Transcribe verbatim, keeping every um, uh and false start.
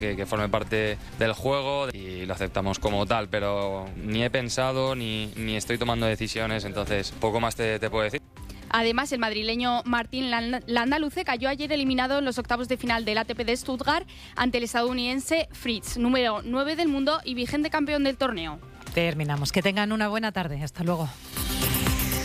Que, que forme parte del juego y lo aceptamos como tal, pero ni he pensado ni, ni estoy tomando decisiones, entonces poco más te, te puedo decir. Además, el madrileño Martín Landaluce cayó ayer eliminado en los octavos de final del A T P de Stuttgart ante el estadounidense Fritz, número nueve del mundo y vigente campeón del torneo. Terminamos. Que tengan una buena tarde. Hasta luego.